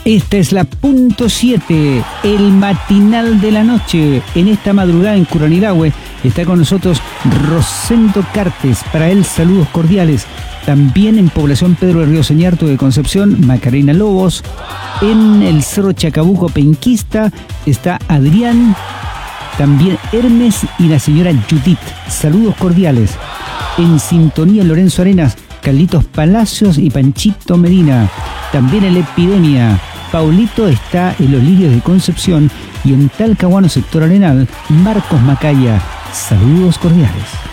Esta es la punto 7, el matinal de la noche. En esta madrugada en Curanilahue está con nosotros Rosendo Cartes. Para él, saludos cordiales. También en Población Pedro de Río Señarto de Concepción, Macarena Lobos. En el Cerro Chacabuco Penquista está Adrián, también Hermes y la señora Judith. Saludos cordiales. En sintonía Lorenzo Arenas, Carlitos Palacios y Panchito Medina. También en la Epidemia, Paulito está en Los Lirios de Concepción y en Talcahuano, sector Arenal, Marcos Macaya. Saludos cordiales.